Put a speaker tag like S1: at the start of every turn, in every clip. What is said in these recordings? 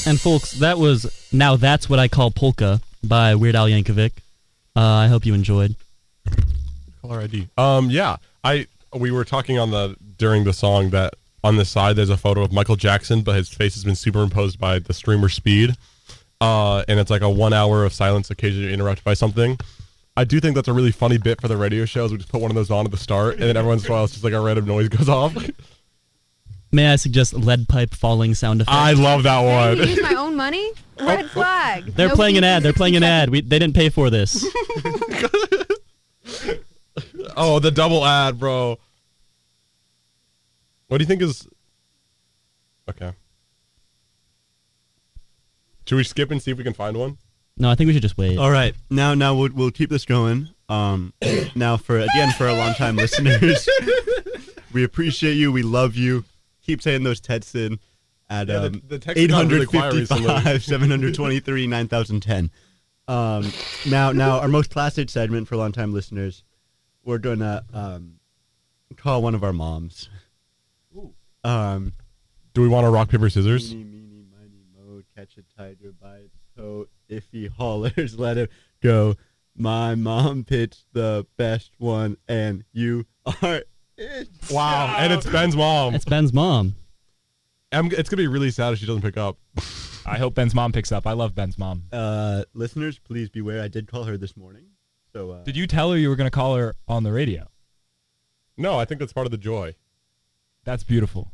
S1: And folks, that was Now That's What I Call Polka by Weird Al Yankovic. I hope you enjoyed.
S2: Caller ID. We were talking during the song that on the side there's a photo of Michael Jackson, but his face has been superimposed by the streamer Speed. And it's like a 1 hour of silence occasionally interrupted by something. I do think that's a really funny bit for the radio shows. We just put one of those on at the start, and then every once in a while it's just like a random noise goes off.
S1: May I suggest lead pipe falling sound effect?
S2: I love that one.
S3: I use my own money? Red flag.
S1: They're playing an ad. They're playing an ad. They didn't pay for this.
S2: Oh, the double ad, bro. What do you think is... Okay. Should we skip and see if we can find one?
S1: No, I think we should just wait.
S4: All right. Now we'll keep this going. Now for our longtime listeners, we appreciate you. We love you. Keep saying those texts in at
S2: the text got really quiet recently.
S4: 855-723-9010. Now our most classic segment for longtime listeners, we're gonna call one of our moms.
S2: Do we want to rock paper scissors?
S4: Meeny, meeny, miny, moe, catch a tiger by its toe. If he hollers, let him go. My mom pitched the best one, and you are it.
S2: Wow, and it's Ben's mom.
S1: It's Ben's mom.
S2: It's going to be really sad if she doesn't pick up.
S5: I hope Ben's mom picks up. I love Ben's mom.
S4: Listeners, please beware. I did call her this morning. So
S5: did you tell her you were going to call her on the radio?
S2: No, I think that's part of the joy.
S5: That's beautiful.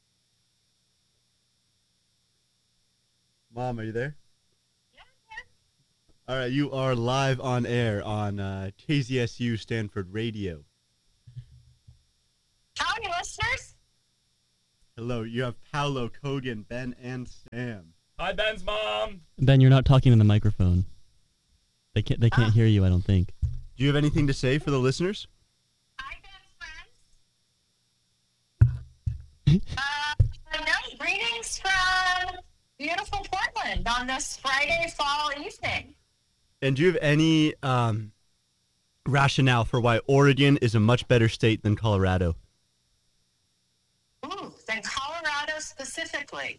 S4: Mom, are you there? All right, you are live on air on KZSU Stanford Radio.
S6: Howdy, listeners.
S4: Hello, you have Paolo, Kogan, Ben, and Sam.
S5: Hi, Ben's mom.
S1: Ben, you're not talking in the microphone. They can't hear you, I don't think.
S4: Do you have anything to say for the listeners?
S6: Hi, Ben's friends. No, greetings from beautiful Portland on this Friday fall evening.
S4: And do you have any rationale for why Oregon is a much better state than Colorado?
S6: Ooh, than Colorado specifically.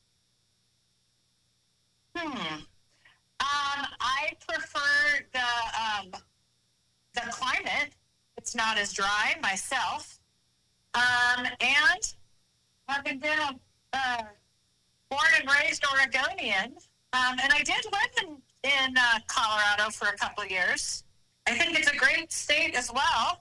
S6: I prefer the climate. It's not as dry myself. And having been a born and raised Oregonian, and I did live in Colorado for a couple of years. I think it's a great state as well.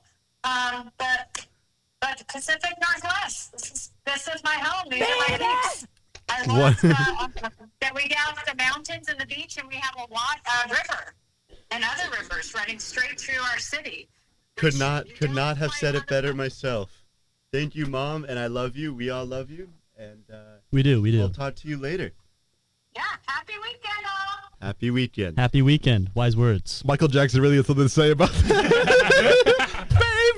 S6: But Pacific Northwest, this is my home. These are my peaks. I love that we have the mountains and the beach, and we have a river and other rivers running straight through our city.
S4: Could not have said it better myself. Thank you, Mom, and I love you. We all love you, and
S1: we do.
S4: We'll talk to you later.
S6: Yeah, happy weekend, all.
S4: Happy weekend.
S1: Happy weekend. Wise words.
S2: Michael Jackson really has something to say about that.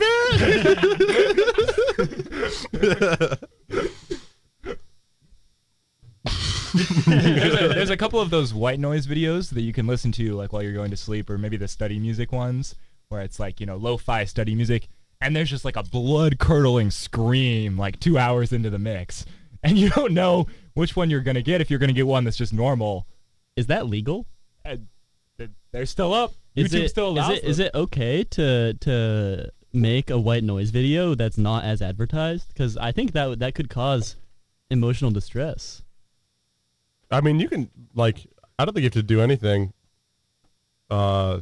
S5: There's a couple of those white noise videos that you can listen to like while you're going to sleep, or maybe the study music ones where it's like, lo-fi study music, and there's just like a blood-curdling scream like 2 hours into the mix, and you don't know which one you're going to get if you're going to get one that's just normal.
S1: Is that legal?
S5: They're still up. YouTube still allows them.
S1: Is it okay to make a white noise video that's not as advertised? Because I think that could cause emotional distress.
S2: I mean, you can, I don't think you have to do anything. What?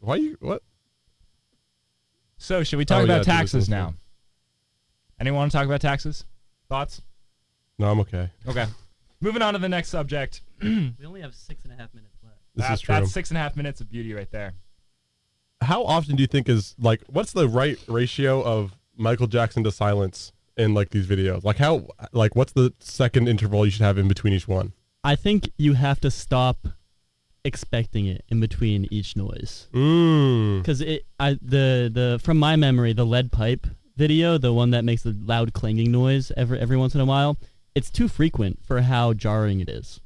S5: So, should we talk about taxes now? Anyone want to talk about taxes? Thoughts?
S2: No, I'm okay.
S5: Okay. Moving on to the next subject.
S1: We only have 6.5 minutes left.
S2: This is true.
S5: That's 6.5 minutes of beauty right there.
S2: How often do you think what's the right ratio of Michael Jackson to silence in these videos? What's the second interval you should have in between each one?
S1: I think you have to stop expecting it in between each noise. Because from my memory, the lead pipe video, the one that makes the loud clanging noise every once in a while, it's too frequent for how jarring it is.